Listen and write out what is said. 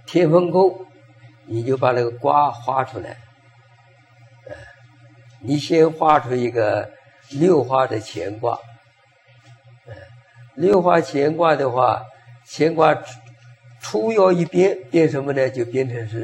天风姤，你就把那个卦画出来。你先画出一个六花的乾卦。六花乾卦的话，乾卦初爻一变什么呢？就变成是